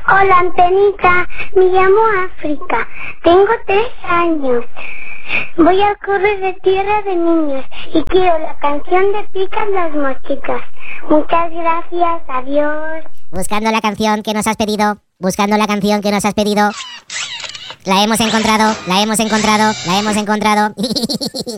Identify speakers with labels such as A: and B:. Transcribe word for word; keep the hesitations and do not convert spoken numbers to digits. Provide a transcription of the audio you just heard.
A: Hola, Antenita. Me llamo África. Tengo tres años. Voy al curso de tierra de niños y quiero la canción de Pican las mosquitas. Muchas gracias. Adiós.
B: Buscando la canción que nos has pedido. Buscando la canción que nos has pedido. La hemos encontrado, la hemos encontrado, la hemos encontrado.